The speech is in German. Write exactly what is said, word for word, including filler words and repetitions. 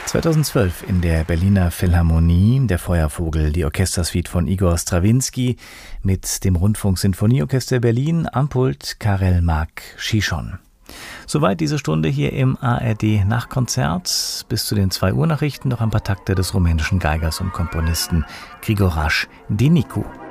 zweitausendzwölf in der Berliner Philharmonie der Feuervogel, die Orchestersuite von Igor Strawinski mit dem Rundfunksinfonieorchester Berlin am Pult Karel Mark Schischon. Soweit diese Stunde hier im A R D Nachtkonzert. Bis zu den zwei Uhr Nachrichten noch ein paar Takte des rumänischen Geigers und Komponisten Grigoraș Dinicu.